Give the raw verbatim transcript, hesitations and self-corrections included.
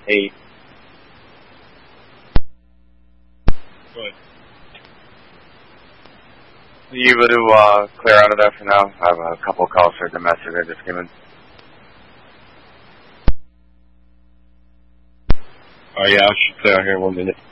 eight. Good. Are you able to uh, clear out of there for now? I have a couple calls for domestic I just came in. Oh, yeah, I should clear out here in one minute.